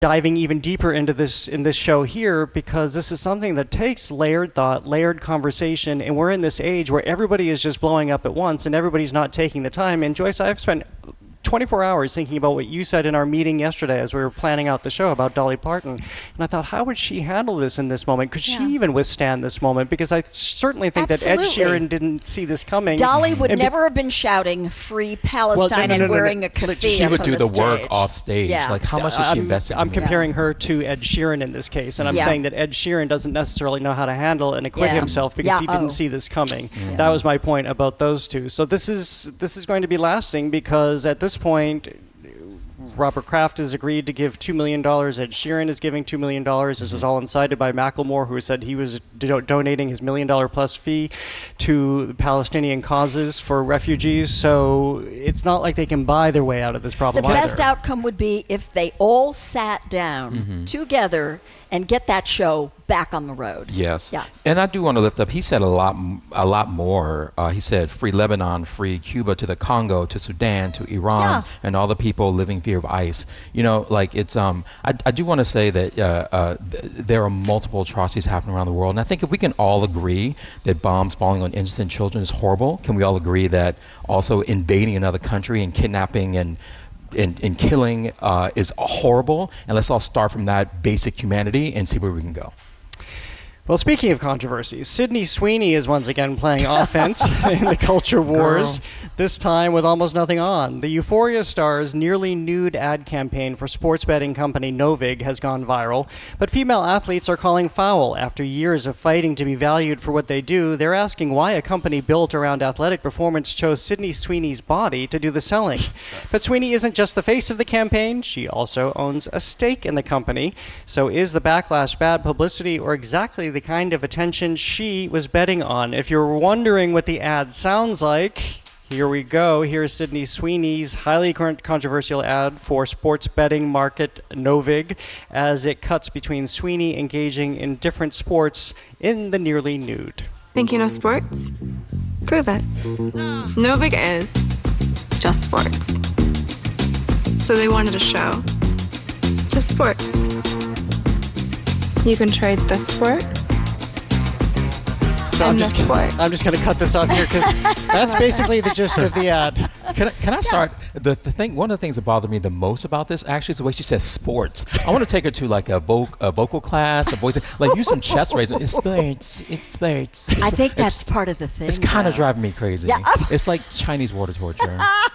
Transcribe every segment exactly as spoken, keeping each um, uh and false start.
diving even deeper into this in this show here, because this is something that takes layered thought, layered conversation, and we're in this age where everybody is just blowing up at once and everybody's not taking the time. And Joyce, I've spent twenty-four hours thinking about what you said in our meeting yesterday as we were planning out the show about Dolly Parton. And I thought, how would she handle this in this moment? Could yeah. she even withstand this moment? Because I certainly think Absolutely. that Ed Sheeran didn't see this coming. Dolly would and never be- have been shouting "Free Palestine" well, no, no, no, and no, wearing no, a no. keffiyeh She would from do the, the work stage. off stage. Yeah. Like, how much is she I'm, investing I'm in comparing that? her to Ed Sheeran in this case, and I'm Yeah. saying that Ed Sheeran doesn't necessarily know how to handle and acquit Yeah. himself because Yeah, he didn't oh. see this coming. Yeah. That was my point about those two. So this is this is going to be lasting, because at this point, Robert Kraft has agreed to give two million dollars. Ed Sheeran is giving two million dollars. This was all incited by Macklemore, who said he was do- donating his million dollar plus fee to Palestinian causes for refugees. So it's not like they can buy their way out of this problem The either. best outcome would be if they all sat down Mm-hmm. together and get that show back on the road. Yes. Yeah. And I do want to lift up, he said a lot a lot more. Uh, he said, free Lebanon, free Cuba, to the Congo, to Sudan, to Iran, Yeah. and all the people living fear of ICE. You know, like it's, um, I, I do want to say that uh, uh, th- there are multiple atrocities happening around the world. And I think if we can all agree that bombs falling on innocent children is horrible, can we all agree that also invading another country and kidnapping and And, and killing uh, is horrible, and let's all start from that basic humanity and see where we can go. Well, speaking of controversies, Sydney Sweeney is once again playing offense in the culture wars, Girl. this time with almost nothing on. The Euphoria star's nearly nude ad campaign for sports betting company Novig has gone viral, but female athletes are calling foul. After years of fighting to be valued for what they do, they're asking why a company built around athletic performance chose Sydney Sweeney's body to do the selling. But Sweeney isn't just the face of the campaign, she also owns a stake in the company. So is the backlash bad publicity or exactly the kind of attention she was betting on? If you're wondering what the ad sounds like, here we go. Here's Sydney Sweeney's highly con- controversial ad for sports betting market Novig, as it cuts between Sweeney engaging in different sports in the nearly nude. Think you know sports? Prove it. Novig is just sports. So they wanted a show. Just sports. You can trade this sport So I'm and just, this sport. I'm just going to cut this off here because that's basically the gist of the ad. Can I, can I start? The, the thing, one of the things that bothered me the most about this actually is the way she says sports. I want to take her to like a, voc- a vocal class, a voice, like use some chest raising. It's sports. It's sports. It's, I think that's it's, part of the thing. It's kind of though. driving me crazy. Yeah. It's like Chinese water torture.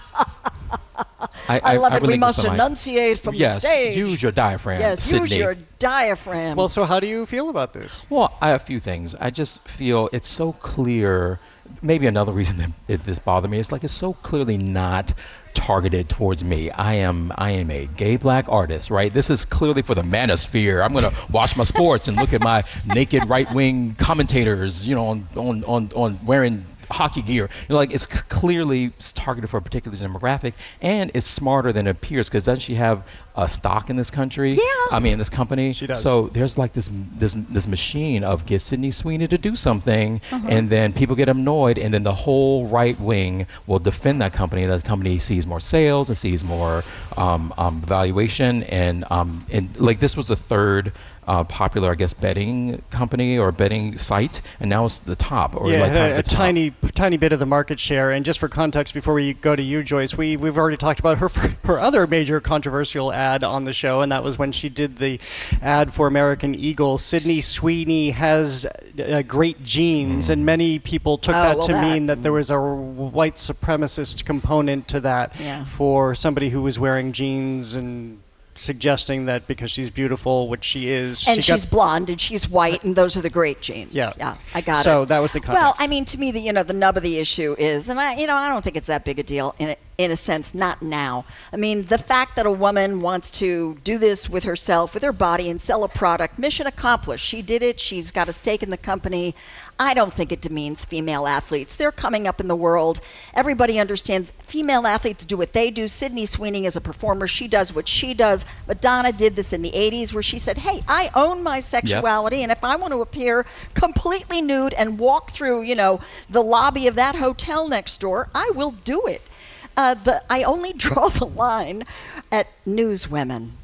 I, I love it. We relinquish must the mic. enunciate from yes, the stage. use your diaphragm. Yes, Sydney. use your diaphragm. Well, so how do you feel about this? Well, I have a few things. I just feel it's so clear. Maybe another reason that it, this bothered me is like it's so clearly not targeted towards me. I am I am a gay black artist, right? This is clearly for the manosphere. I'm gonna watch my sports and look at my naked right wing commentators, you know, on on on, on wearing hockey gear. You know, like it's c- clearly targeted for a particular demographic, and it's smarter than it appears because doesn't she have a stock in this country? Yeah. I mean, in this company. She does. So there's like this this this machine of get Sydney Sweeney to do something, Uh-huh. and then people get annoyed, and then the whole right wing will defend that company. That company sees more sales and sees more um, um, valuation, and um, and like this was the third. Uh, popular, I guess, betting company or betting site, and now it's the top. Or Yeah, like it had top- a, the a top. tiny, tiny bit of the market share. And just for context, before we go to you, Joyce, we we've already talked about her her other major controversial ad on the show, and that was when she did the ad for American Eagle. Sydney Sweeney has uh, great genes, Mm. and many people took Oh, that well, to that- mean that there was a white supremacist component to that Yeah. for somebody who was wearing jeans and suggesting that because she's beautiful, which she is, and she she's got, blonde and she's white, and those are the great genes. Yeah. yeah, I got it. So that was the Well, context. I mean, to me, the you know the nub of the issue is, and I you know I don't think it's that big a deal in a, in a sense, not now. I mean, the fact that a woman wants to do this with herself, with her body, and sell a product, mission accomplished. She did it. She's got a stake in the company. I don't think it demeans female athletes. They're coming up in the world. Everybody understands female athletes do what they do. Sydney Sweeney is a performer. She does what she does. Madonna did this in the eighties where she said, hey, I own my sexuality, and if I want to appear completely nude and walk through, you know, the lobby of that hotel next door, I will do it. Uh, the, I only draw the line at newswomen.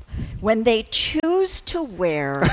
when they choose to wear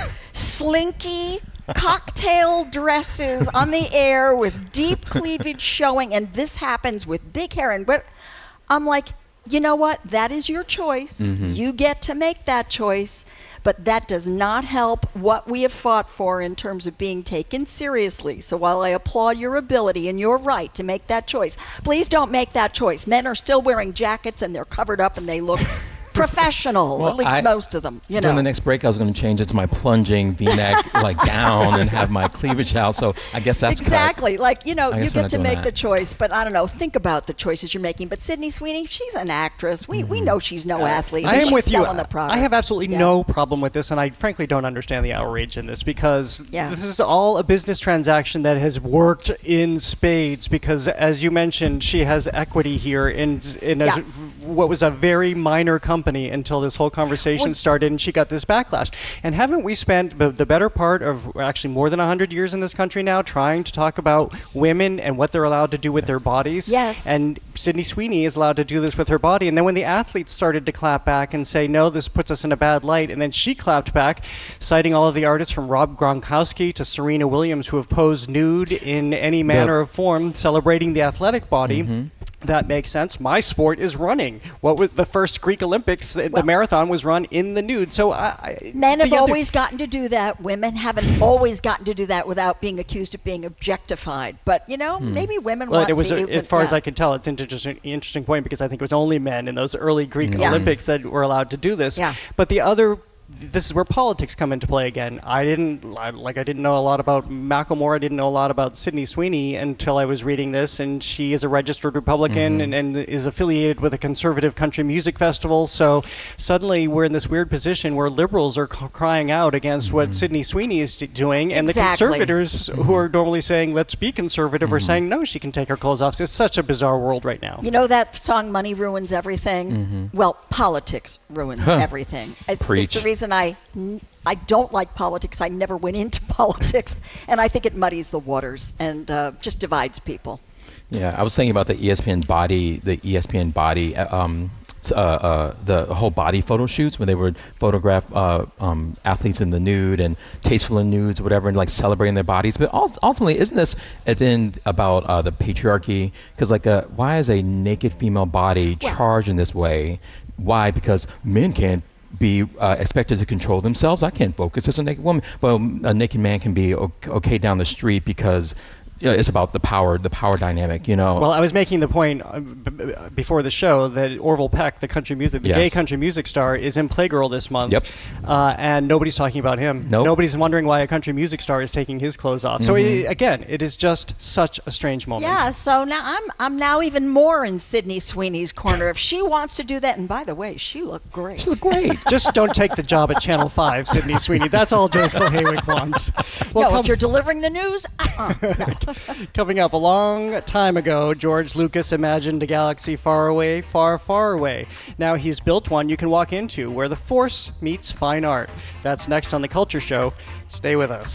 slinky cocktail dresses on the air with deep cleavage showing, and this happens with big hair. And but I'm like, you know what? That is your choice. Mm-hmm. You get to make that choice. But that does not help what we have fought for in terms of being taken seriously. So while I applaud your ability and your right to make that choice, please don't make that choice. Men are still wearing jackets and they're covered up and they look professional, well, at least I, most of them. You know. During the next break, I was going to change it to my plunging V-neck like gown and have my cleavage out. So I guess that's exactly cut. Like you know, you get to make that. the choice. But I don't know. Think about the choices you're making. But Sydney Sweeney, she's an actress. We mm-hmm. we know she's no athlete. I am she's with you. The product. I have absolutely yeah. no problem with this, and I frankly don't understand the outrage in this because yeah. this is all a business transaction that has worked in spades. Because as you mentioned, she has equity here in in yeah. a, what was a very minor company until this whole conversation started, and she got this backlash. And haven't we spent the, the better part of actually more than one hundred years in this country now trying to talk about women and what they're allowed to do with their bodies? Yes. And Sydney Sweeney is allowed to do this with her body. And then when the athletes started to clap back and say, no, this puts us in a bad light, and then she clapped back, citing all of the artists from Rob Gronkowski to Serena Williams who have posed nude in any manner the, of form, celebrating the athletic body. Mm-hmm. That makes sense. My sport is running. What was the first Greek Olympics? The, well, the marathon was run in the nude. So I, I, men have always gotten to do that. Women haven't always gotten to do that without being accused of being objectified. But you know, hmm. maybe women well, want it was to. A, as far yeah. as I can tell, it's an interesting, interesting point because I think it was only men in those early Greek yeah. Olympics that were allowed to do this. Yeah. But the other. This is where politics come into play again. I didn't I, like. I didn't know a lot about Macklemore. I didn't know a lot about Sydney Sweeney until I was reading this. And she is a registered Republican mm-hmm. and, and is affiliated with a conservative country music festival. So suddenly we're in this weird position where liberals are c- crying out against mm-hmm. what Sydney Sweeney is d- doing, and exactly. the conservators mm-hmm. who are normally saying let's be conservative mm-hmm. are saying no, she can take her clothes off. It's such a bizarre world right now. You know that song "Money Ruins Everything"? Mm-hmm. Well, politics ruins huh. everything. It's, it's the reason. And I, I don't like politics. I never went into politics, and I think it muddies the waters and uh, just divides people. Yeah, I was thinking about the E S P N body, the E S P N body, um, uh, uh, the whole body photo shoots when they would photograph uh, um, athletes in the nude and tasteful in nudes, or whatever, and like celebrating their bodies. But ultimately, isn't this at the end about uh, the patriarchy? Because like, a, why is a naked female body well, charged in this way? Why? Because men can't be uh, expected to control themselves. I can't focus as a naked woman. Well, a naked man can be okay down the street because you know, it's about the power, the power dynamic, you know. Well, I was making the point uh, b- b- before the show that Orville Peck, the country music, the yes. gay country music star, is in Playgirl this month. Yep. Uh, and nobody's talking about him. Nope. Nobody's wondering why a country music star is taking his clothes off. Mm-hmm. So it, again, it is just such a strange moment. Yeah. So now I'm I'm now even more in Sydney Sweeney's corner. If she wants to do that, and by the way, she looked great. She looked great. Just don't take the job at Channel Five, Sydney Sweeney. That's all Joyceville Haywick wants. Well, no, com- if you're delivering the news, uh-uh, no. Coming up. A long time ago, George Lucas imagined a galaxy far away, far, far away. Now he's built one you can walk into where the Force meets fine art. That's next on The Culture Show. Stay with us.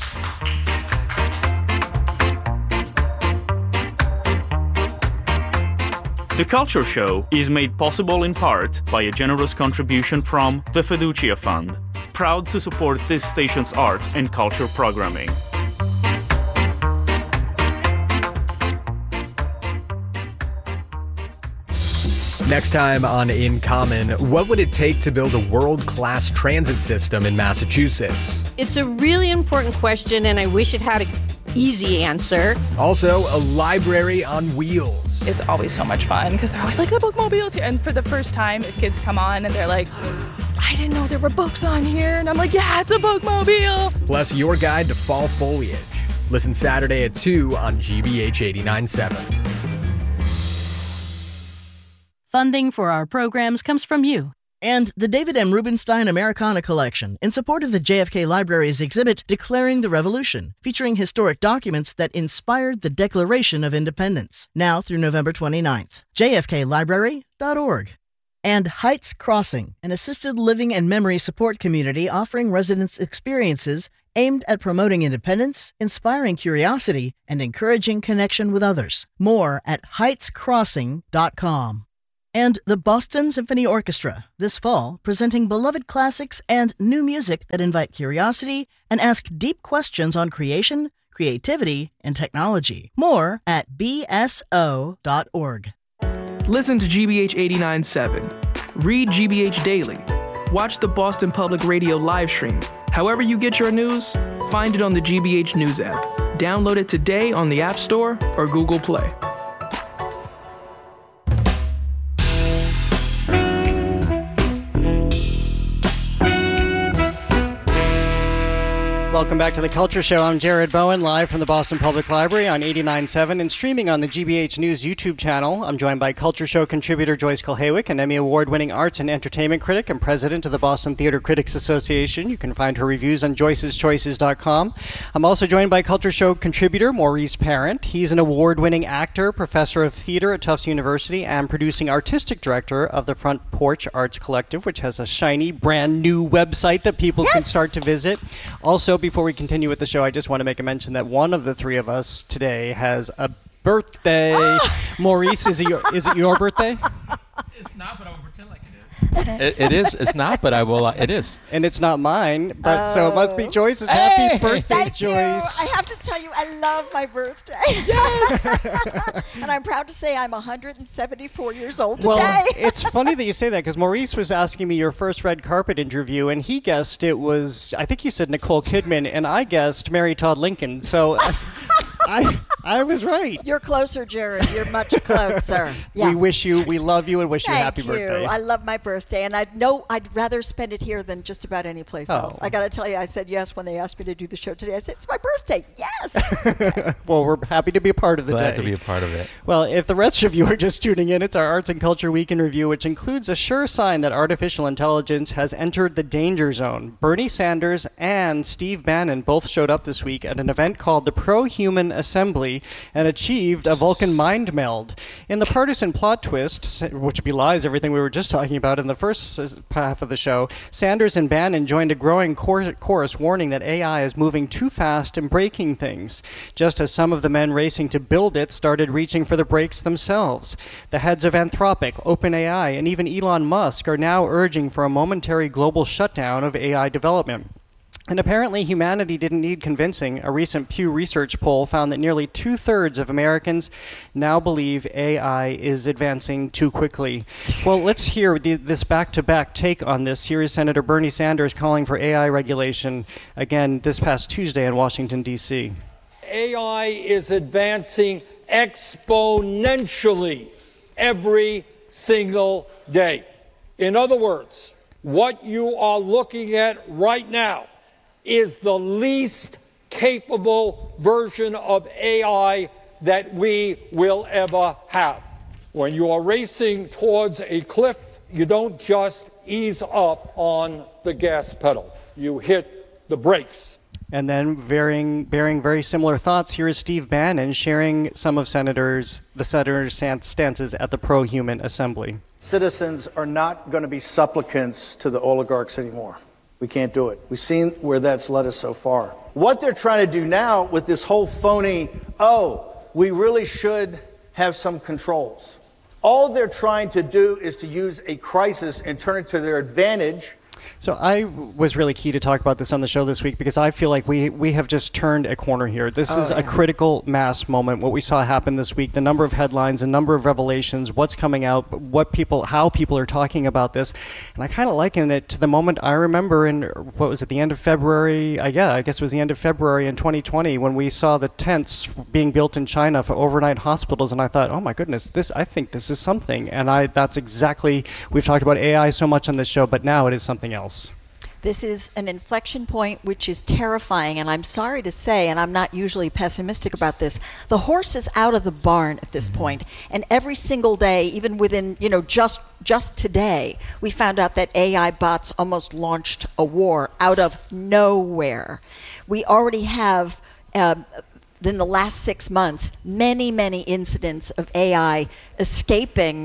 The Culture Show is made possible in part by a generous contribution from the Fiducia Fund, proud to support this station's arts and culture programming. Next time on In Common, what would it take to build a world-class transit system in Massachusetts? It's a really important question, and I wish it had an easy answer. Also, a library on wheels. It's always so much fun because they're always like, the bookmobile's here. And for the first time, if kids come on and they're like, I didn't know there were books on here. And I'm like, yeah, it's a bookmobile. Plus, your guide to fall foliage. Listen Saturday at two on G B H eighty-nine point seven. Funding for our programs comes from you. And the David M. Rubenstein Americana Collection, in support of the J F K Library's exhibit Declaring the Revolution, featuring historic documents that inspired the Declaration of Independence, now through November twenty-ninth. J F K library dot org. And Heights Crossing, an assisted living and memory support community offering residents experiences aimed at promoting independence, inspiring curiosity, and encouraging connection with others. More at heights crossing dot com. And the Boston Symphony Orchestra, this fall, presenting beloved classics and new music that invite curiosity and ask deep questions on creation, creativity, and technology. More at b s o dot org. Listen to G B H eighty-nine point seven. Read G B H Daily. Watch the Boston Public Radio live stream. However you get your news, find it on the G B H News app. Download it today on the App Store or Google Play. Welcome back to The Culture Show. I'm Jared Bowen, live from the Boston Public Library on eighty-nine point seven and streaming on the G B H News YouTube channel. I'm joined by Culture Show contributor Joyce Kulhaywick, an Emmy Award-winning arts and entertainment critic and president of the Boston Theater Critics Association. You can find her reviews on joyces choices dot com. I'm also joined by Culture Show contributor Maurice Parent. He's an award-winning actor, professor of theater at Tufts University, and producing artistic director of the Front Porch Arts Collective, which has a shiny, brand new website that people yes! can start to visit. Also, before we continue with the show, I just want to make a mention that one of the three of us today has a birthday. Ah! Maurice, is it your, is it your birthday? It's not, but I will pretend like it is. it, it is. It's not, but I will. Uh, it is. And it's not mine, but oh. so it must be Joyce's. Hey, happy birthday, thank Joyce. You. I have to tell you, I love my birthday. Yes. And I'm proud to say I'm one hundred seventy-four years old today. Well, it's funny that you say that because Maurice was asking me your first red carpet interview, and he guessed it was, I think you said Nicole Kidman, and I guessed Mary Todd Lincoln. So I I was right. You're closer, Jared. You're much closer. Yeah. We wish you, we love you, and wish Thank you a happy you. birthday. I love my birthday, and I know I'd rather spend it here than just about any place oh. else. I got to tell you, I said yes when they asked me to do the show today. I said, it's my birthday. Yes. Well, we're happy to be a part of the Glad day. Glad to be a part of it. Well, if the rest of you are just tuning in, it's our Arts and Culture Week in Review, which includes a sure sign that artificial intelligence has entered the danger zone. Bernie Sanders and Steve Bannon both showed up this week at an event called the Pro-Human Assembly and achieved a Vulcan mind meld. In the partisan plot twist, which belies everything we were just talking about in the first half of the show, Sanders and Bannon joined a growing chor- chorus warning that A I is moving too fast and breaking things, just as some of the men racing to build it started reaching for the brakes themselves. The heads of Anthropic, OpenAI, and even Elon Musk are now urging for a momentary global shutdown of A I development. And apparently humanity didn't need convincing. A recent Pew Research poll found that nearly two-thirds of Americans now believe A I is advancing too quickly. Well, let's hear the, this back-to-back take on this. Here is Senator Bernie Sanders calling for A I regulation, again, this past Tuesday in Washington, D C A I is advancing exponentially every single day. In other words, what you are looking at right now is the least capable version of A I that we will ever have. When you are racing towards a cliff, you don't just ease up on the gas pedal. You hit the brakes. And then bearing, bearing very similar thoughts, here is Steve Bannon sharing some of senators, the senators' stances at the Pro-Human Assembly. Citizens are not going to be supplicants to the oligarchs anymore. We can't do it. We've seen where that's led us so far. What they're trying to do now with this whole phony, oh, we really should have some controls. All they're trying to do is to use a crisis and turn it to their advantage. So I was really key to talk about this on the show this week because I feel like we, we have just turned a corner here. This oh, is yeah. a critical mass moment. What we saw happen this week, the number of headlines, the number of revelations, what's coming out, what people, how people are talking about this. And I kind of liken it to the moment I remember in, what was it, the end of February? Uh, yeah, I guess it was the end of February in twenty twenty when we saw the tents being built in China for overnight hospitals. And I thought, oh my goodness, this, I think this is something. And I, that's exactly, we've talked about A I so much on this show, but now it is something else. This is an inflection point which is terrifying, and I'm sorry to say, and I'm not usually pessimistic about this, the horse is out of the barn at this point. And every single day, even within, you know, just just today, we found out that A I bots almost launched a war out of nowhere. We already have, uh, in the last six months, many, many incidents of A I escaping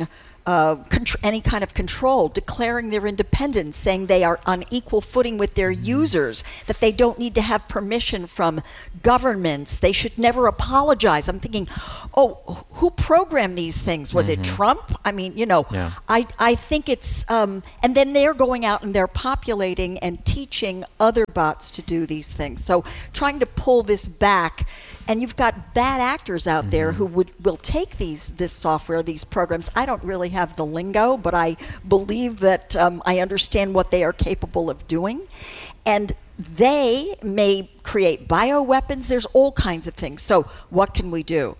uh, contr- any kind of control, declaring their independence, saying they are on equal footing with their users, that they don't need to have permission from governments, they should never apologize. I'm thinking, oh, who programmed these things? Was Mm-hmm. it Trump? I mean, you know, Yeah. I, I think it's, um, and then they're going out and they're populating and teaching other bots to do these things. So trying to pull this back, and you've got bad actors out mm-hmm. there who would will take these this software, these programs. I don't really have the lingo, but I believe that um, I understand what they are capable of doing. And they may create bioweapons. There's all kinds of things. So what can we do?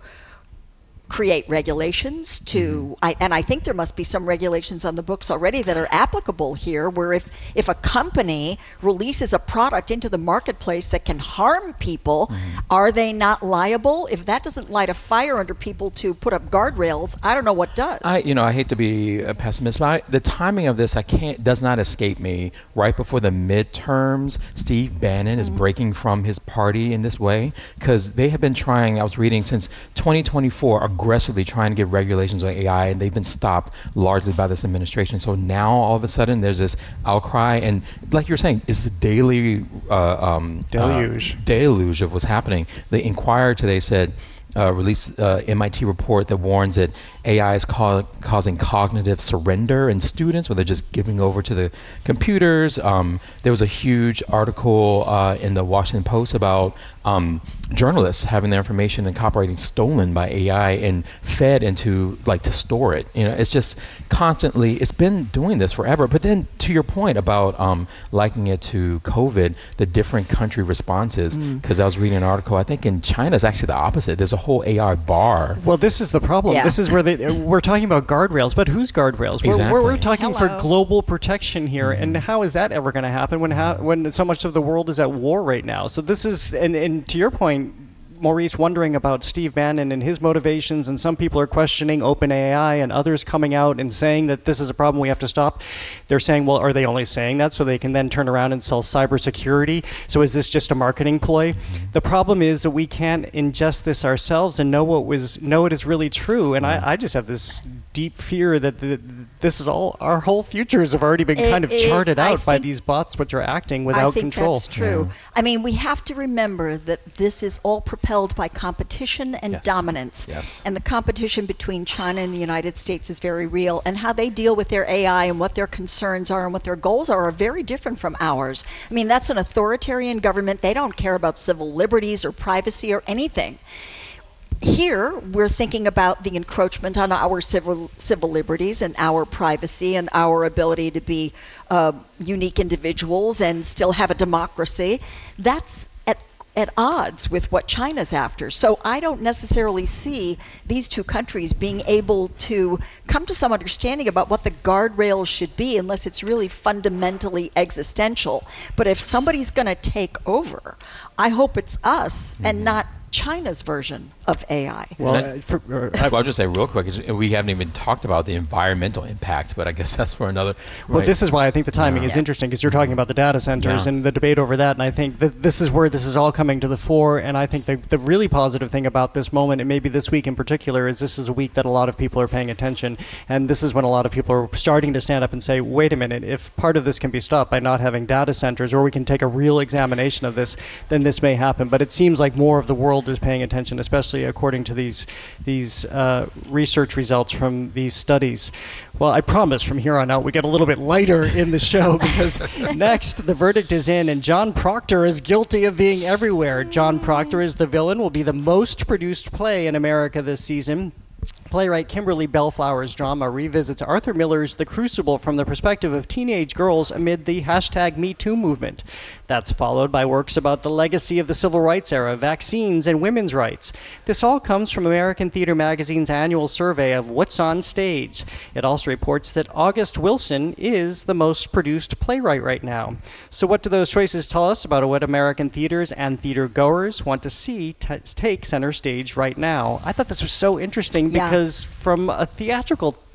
Create regulations to, I, and I think there must be some regulations on the books already that are applicable here, where if, if a company releases a product into the marketplace that can harm people, mm-hmm. are they not liable? If that doesn't light a fire under people to put up guardrails, I don't know what does. I, you know, I hate to be a pessimist, but I, the timing of this, I can't, does not escape me. Right before the midterms, Steve Bannon mm-hmm. is breaking from his party in this way, because they have been trying, I was reading, since twenty twenty-four, aggressively trying to get regulations on A I, and they've been stopped largely by this administration. So now all of a sudden there's this outcry, and like you're saying, it's a daily uh, um, deluge. Uh, deluge of what's happening. The Inquirer today said, uh, released uh, M I T report that warns that A I is ca- causing cognitive surrender in students, where they're just giving over to the computers. Um, there was a huge article uh, in the Washington Post about um, journalists having their information and copywriting stolen by A I and fed into, like, to store it. You know, it's just constantly, it's been doing this forever. But then to your point about um, liking it to COVID, the different country responses, because mm. I was reading an article, I think in China it's actually the opposite. There's a whole A I bar. Well, this is the problem. Yeah. This is where they, we're talking about guardrails, but whose guardrails? Exactly. We're, we're, we're talking Hello. for global protection here, mm-hmm. and how is that ever going to happen when ha- when so much of the world is at war right now? So this is, and, and to your point, Maurice, wondering about Steve Bannon and his motivations, and some people are questioning OpenAI, and others coming out and saying that this is a problem we have to stop. They're saying, well, are they only saying that so they can then turn around and sell cybersecurity? So is this just a marketing ploy? Mm-hmm. The problem is that we can't ingest this ourselves and know what was know it is really true. And mm-hmm. I, I just have this deep fear that the, this is all, our whole futures have already been it, kind of it, charted I out by think, these bots which are acting without I think control. That's true. Yeah. I mean, we have to remember that this is all propelled by competition and Yes. dominance. Yes. And the competition between China and the United States is very real, and how they deal with their A I and what their concerns are and what their goals are are very different from ours. I mean, that's an authoritarian government. They don't care about civil liberties or privacy or anything. Here, we're thinking about the encroachment on our civil civil liberties and our privacy and our ability to be uh, unique individuals and still have a democracy. That's at at odds with what China's after. So I don't necessarily see these two countries being able to come to some understanding about what the guardrails should be unless it's really fundamentally existential. But if somebody's going to take over, I hope it's us mm-hmm. and not China's version of A I. Well, I, uh, for, uh, I'll just say real quick, we haven't even talked about the environmental impacts, but I guess that's for another. Well, right. this is why I think the timing Yeah. is interesting, because you're talking about the data centers Yeah. and the debate over that, and I think that this is where this is all coming to the fore. And I think the, the really positive thing about this moment, and maybe this week in particular, is this is a week that a lot of people are paying attention, and this is when a lot of people are starting to stand up and say, wait a minute, if part of this can be stopped by not having data centers, or we can take a real examination of this, then this may happen. But it seems like more of the world is paying attention, especially according to these these uh, research results from these studies. Well, I promise from here on out we get a little bit lighter in the show, because next the verdict is in and John Proctor is guilty of being everywhere. John Proctor is the villain, will be the most produced play in America this season. Playwright Kimberly Bellflower's drama revisits Arthur Miller's The Crucible from the perspective of teenage girls amid the hashtag Me Too movement. That's followed by works about the legacy of the civil rights era, vaccines, and women's rights. This all comes from American Theater Magazine's annual survey of what's on stage. It also reports that August Wilson is the most produced playwright right now. So what do those choices tell us about what American theaters and theater goers want to see t- take center stage right now? I thought this was so interesting Yeah. because from a theatrical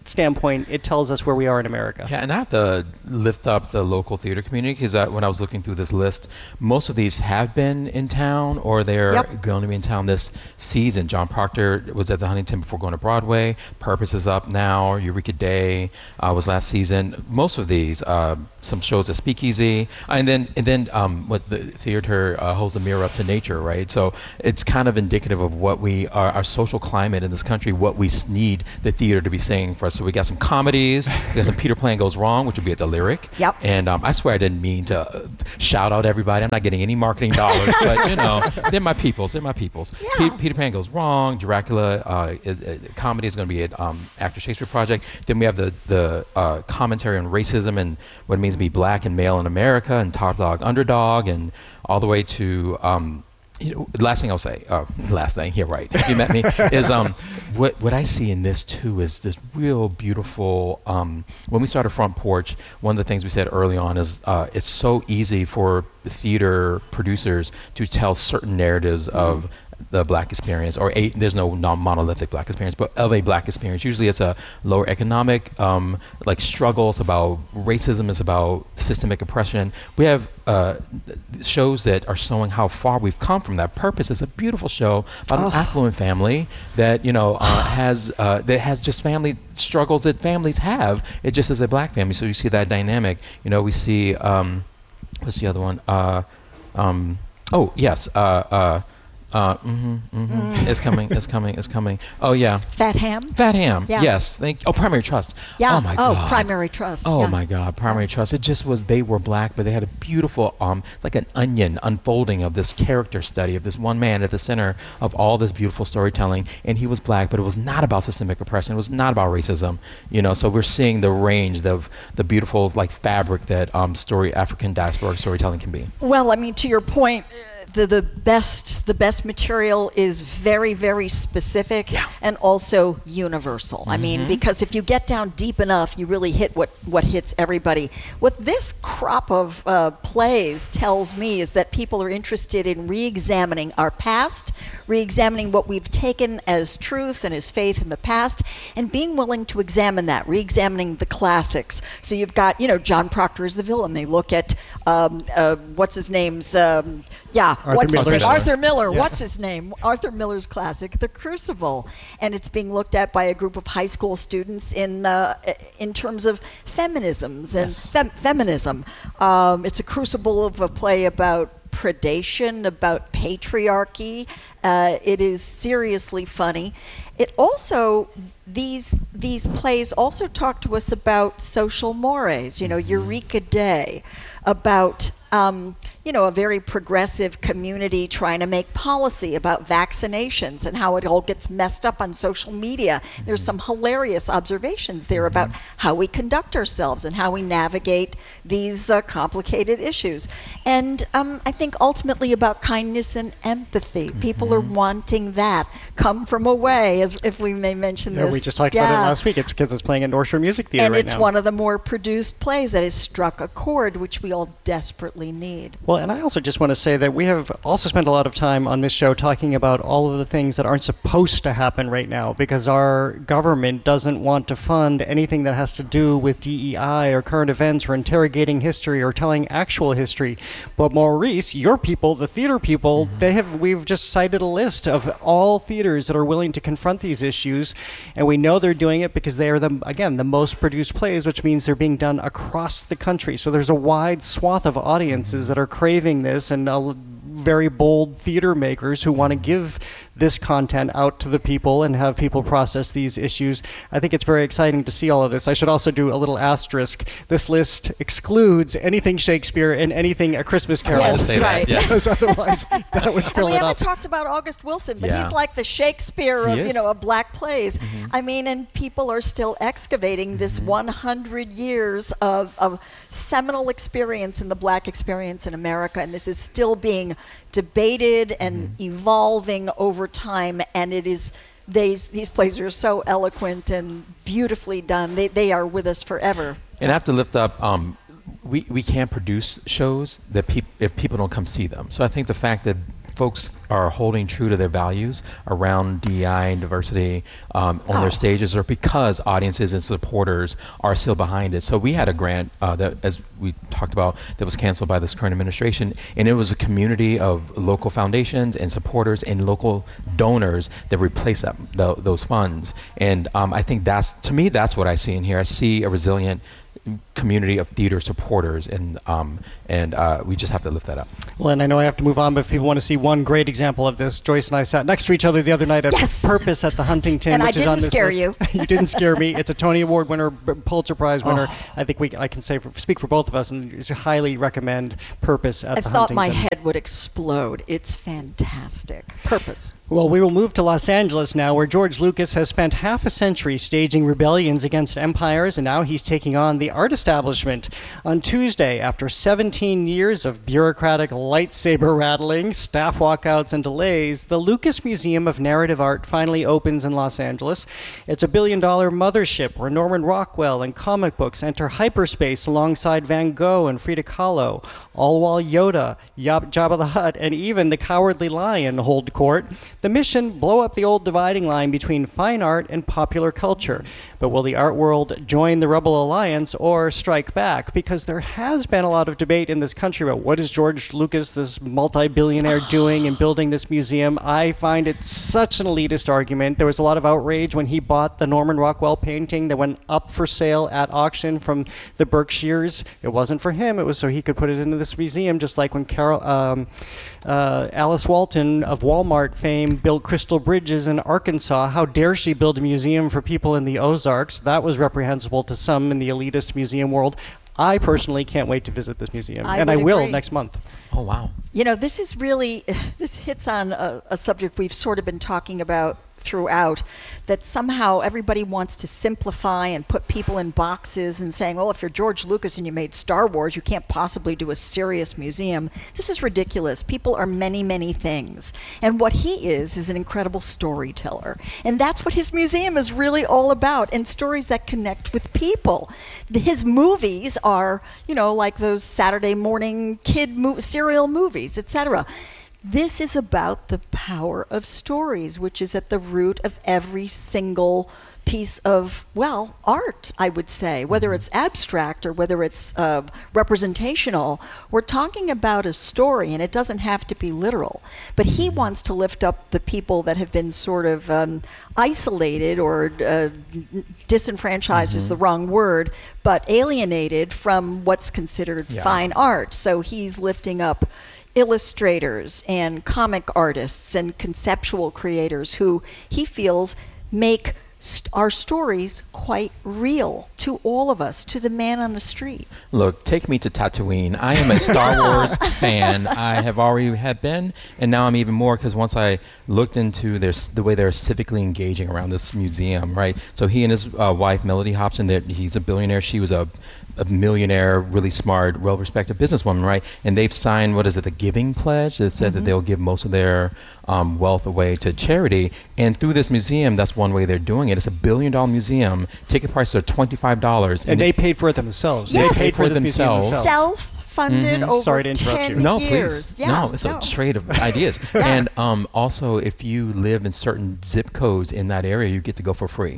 standpoint, it tells us where we are in America. Yeah, and I have to lift up the local theater community because when I was looking through this list, most of these have been in town or they're Yep. going to be in town this season. John Proctor was at the Huntington before going to Broadway. Purpose is up now. Eureka Day uh, was last season. Most of these, uh, some shows at Speakeasy, and then and then um, what the theater uh, holds the mirror up to nature, right? So it's kind of indicative of what we are, our social climate in this country, what we s- need the theater to be saying for us. So we got some comedies, we got some Peter Pan Goes Wrong, which will be at the Lyric. Yep. And um, I swear I didn't mean to uh, shout out everybody. I'm not getting any marketing dollars, but you know, they're my peoples. They're my peoples. Yeah. Pe- Peter Pan Goes Wrong, Dracula, uh, it, it, comedy is going to be at um, Actor Shakespeare Project. Then we have the the uh, commentary on racism and what it means to be black and male in America, and Top Dog Underdog, and all the way to. Um, You know, the last thing I'll say, uh, last thing, yeah, right, if you met me, is um, what what I see in this too is this real beautiful, um, when we started Front Porch, one of the things we said early on is uh, it's so easy for theater producers to tell certain narratives of the black experience, or a, there's no non-monolithic black experience, but of a black experience. Usually it's a lower economic um, like struggle, it's about racism, it's about systemic oppression. We have uh, shows that are showing how far we've come from that. Purpose is a beautiful show about Oh. an affluent family that, you know, uh, has uh, that has just family struggles that families have. It just is a black family, so you see that dynamic. You know, we see, um, what's the other one? Uh, um, oh, yes, uh, uh, Uh, mm-hmm, mm-hmm. Mm. It's coming, it's coming, it's coming. Oh, yeah. Fat Ham? Fat Ham, Yeah. yes. Thank Oh, Primary Trust. Yeah. Oh, my oh, God. Primary Trust. Oh, yeah. my God. Primary Trust. It just was, they were black, but they had a beautiful, um, like an onion unfolding of this character study of this one man at the center of all this beautiful storytelling. And he was black, but it was not about systemic oppression. It was not about racism. You know, so we're seeing the range of the beautiful, like, fabric that um, story, African diasporic storytelling can be. Well, I mean, to your point, the the best the best material is very, very specific Yeah. and also universal. I mean, Mhm. because if you get down deep enough, you really hit what what hits everybody. What this crop of uh, plays tells me is that people are interested in re-examining our past, re-examining what we've taken as truth and as faith in the past, and being willing to examine that, re-examining the classics. So you've got, you know, John Proctor is the villain. They look at um, uh, what's his name's, um, yeah, Arthur what's his Miller. name? Arthur Miller. Yeah. What's his name? Arthur Miller's classic, The Crucible, and it's being looked at by a group of high school students in uh, in terms of feminisms and Yes. fem- feminism. Um, it's a crucible of a play about predation, about patriarchy. Uh, it is seriously funny. It also, these these plays also talk to us about social mores. You know, Eureka Day, about um, you know, a very progressive community trying to make policy about vaccinations and how it all gets messed up on social media. There's some hilarious observations there about how we conduct ourselves and how we navigate these uh, complicated issues. And um, I think ultimately about kindness and empathy. People are wanting that. Come from away, as if we may mention Yeah, this. we just talked about Yeah. it last week. It's because it's playing at North Shore Music Theater And right it's now. one of the more produced plays that has struck a chord, which we all desperately need. Well, and I also just want to say that we have also spent a lot of time on this show talking about all of the things that aren't supposed to happen right now because our government doesn't want to fund anything that has to do with D E I or current events or interrogating history or telling actual history. But Maurice, your people, the theater people, they have we've just cited a list of all theaters that are willing to confront these issues, and we know they're doing it because they are the again the most produced plays, which means they're being done across the country. So there's a wide swath of audiences that are craving this, and uh, very bold theater makers who want to give this content out to the people and have people process these issues. I think it's very exciting to see all of this. I should also do a little asterisk. This list excludes anything Shakespeare and anything A Christmas Carol. Yes, Say that, right. yeah. Because otherwise that would And fill we it haven't up. talked about August Wilson, but Yeah. he's like the Shakespeare He of, you is. know, of black plays. I mean, and people are still excavating this one hundred years of, of seminal experience in the black experience in America, and this is still being debated and evolving over time, and it is these these plays are so eloquent and beautifully done. They they are with us forever. And I have to lift up, um, we, we can't produce shows that peop- if people don't come see them. So I think the fact that folks are holding true to their values around D E I and diversity um, on Oh. their stages, or because audiences and supporters are still behind it. So we had a grant uh, that, as we talked about, that was canceled by this current administration, and it was a community of local foundations and supporters and local donors that replaced that, tho- those funds. And um, I think that's, to me, that's what I see in here. I see a resilient community of theater supporters, and um, and uh, we just have to lift that up. Well, and I know I have to move on, but if people want to see one great example of this, Joyce and I sat next to each other the other night at Yes! Purpose at the Huntington, And I which is on didn't this scare list. you. You didn't scare me. It's a Tony Award winner, B- Pulitzer Prize winner. Oh. I think we I can say for, speak for both of us, and just highly recommend Purpose at I the thought Huntington. my head would explode. It's fantastic. Purpose. Well, we will move to Los Angeles now, where George Lucas has spent half a century staging rebellions against empires, and now he's taking on the art establishment. On Tuesday, after seventeen years of bureaucratic lightsaber rattling, staff walkouts, and delays, the Lucas Museum of Narrative Art finally opens in Los Angeles. It's a billion-dollar mothership where Norman Rockwell and comic books enter hyperspace alongside Van Gogh and Frida Kahlo, all while Yoda, Yab- Jabba the Hutt, and even the Cowardly Lion hold court. The mission, blow up the old dividing line between fine art and popular culture. But will the art world join the Rebel Alliance or strike back? Because there has been a lot of debate in this country about what is George Lucas, this multi-billionaire, doing in building this museum. I find it such an elitist argument. There was a lot of outrage when he bought the Norman Rockwell painting that went up for sale at auction from the Berkshires. It wasn't for him. It was so he could put it into this museum, just like when Carol, um, uh, Alice Walton of Walmart fame built Crystal Bridges in Arkansas. How dare she build a museum for people in the Ozarks? That was reprehensible to some in the elitist museum world. I personally can't wait to visit this museum, I and I would will agree. next month. Oh, wow. You know, this is really, this hits on a, a subject we've sort of been talking about throughout, that somehow everybody wants to simplify and put people in boxes and saying, well, if you're George Lucas and you made Star Wars, you can't possibly do a serious museum. This is ridiculous. People are many, many things. And what he is, is an incredible storyteller. And that's what his museum is really all about, and stories that connect with people. The- His movies are, you know, like those Saturday morning kid mo- serial movies, et cetera. This is about the power of stories, which is at the root of every single piece of, well, art, I would say, whether it's abstract or whether it's uh, representational. We're talking about a story, and it doesn't have to be literal. But he wants to lift up the people that have been sort of um, isolated, or uh, disenfranchised Mhm. is the wrong word, but alienated from what's considered Yeah. fine art. So he's lifting up illustrators and comic artists and conceptual creators who he feels make st- our stories quite real to all of us, to the man on the street. Look, take me to Tatooine. I am a Star Wars fan. I have already had been, and now I'm even more, because once I looked into their, s- the way they're civically engaging around this museum, right? So he and his uh, wife, Melody Hobson, that he's a billionaire. She was a a millionaire, really smart, well-respected businesswoman, right? And they've signed, what is it, the Giving Pledge that said Mhm. that they'll give most of their um, wealth away to charity. And through this museum, that's one way they're doing it. It's a billion-dollar museum. Ticket prices are twenty-five dollars. And they paid for it themselves. Yes. They paid for, for this museum themselves. themselves. Self-funded Mhm. over Sorry to interrupt ten you. No, years. please. Yeah, no, it's a trade of ideas. And um, also, if you live in certain zip codes in that area, you get to go for free.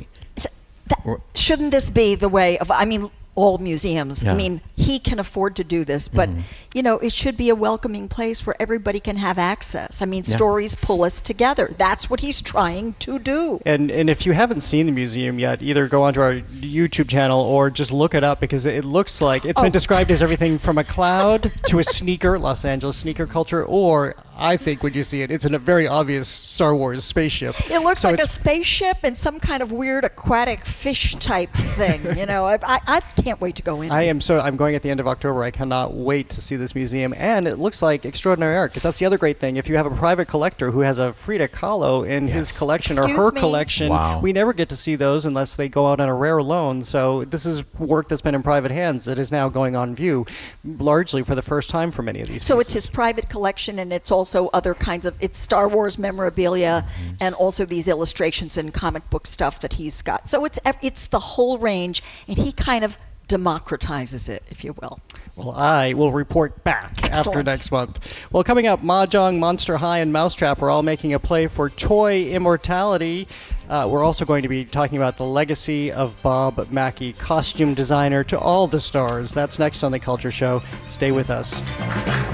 Or- Shouldn't this be the way of, I mean, all museums. I Yeah. mean, he can afford to do this, but Mhm. you know, it should be a welcoming place where everybody can have access. I mean, Yeah. stories pull us together. That's what he's trying to do. And and if you haven't seen the museum yet, either go onto our YouTube channel or just look it up, because it looks like it's Oh. been described as everything from a cloud to a sneaker, Los Angeles sneaker culture, or I think when you see it, it's in a very obvious Star Wars spaceship. It looks So like a it's- spaceship and some kind of weird aquatic fish type thing. You know, I, I, I can't wait to go in. I am so I'm going at the end of October. I cannot wait to see this museum, and it looks like extraordinary art. Because that's the other great thing. If you have a private collector who has a Frida Kahlo in his Yes. collection Excuse or her me? collection, Wow. we never get to see those unless they go out on a rare loan. So this is work that's been in private hands that is now going on view, largely for the first time for many of these. So it's pieces. his private collection, and it's also other kinds of, it's Star Wars memorabilia, and also these illustrations and comic book stuff that he's got. So it's ev- it's the whole range, and he kind of democratizes it, if you will. Well, I will report back Excellent. after next month. Well, coming up, Mahjong, Monster High, and Mousetrap are all making a play for toy immortality. Uh, we're also going to be talking about the legacy of Bob Mackie, costume designer to all the stars. That's next on The Culture Show. Stay with us.